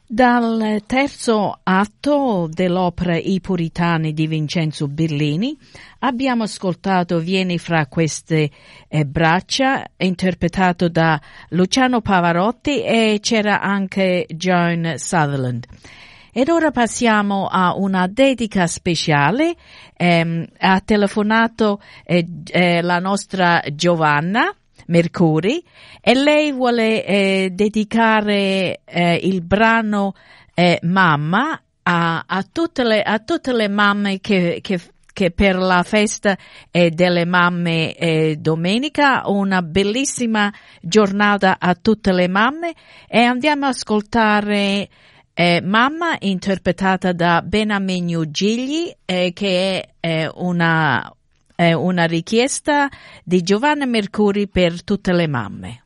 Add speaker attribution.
Speaker 1: Dal terzo atto dell'opera I Puritani di Vincenzo Bellini abbiamo ascoltato Vieni fra queste braccia, interpretato da Luciano Pavarotti, e c'era anche Joan Sutherland. Ed ora passiamo a una dedica speciale. Ha telefonato la nostra Giovanna Mercuri e lei vuole dedicare il brano Mamma a tutte le mamme che per la festa delle mamme domenica. Una bellissima giornata a tutte le mamme, e andiamo ad ascoltare Mamma, interpretata da Benamigno Gigli, che è una richiesta di Giovanna Mercuri per tutte le mamme.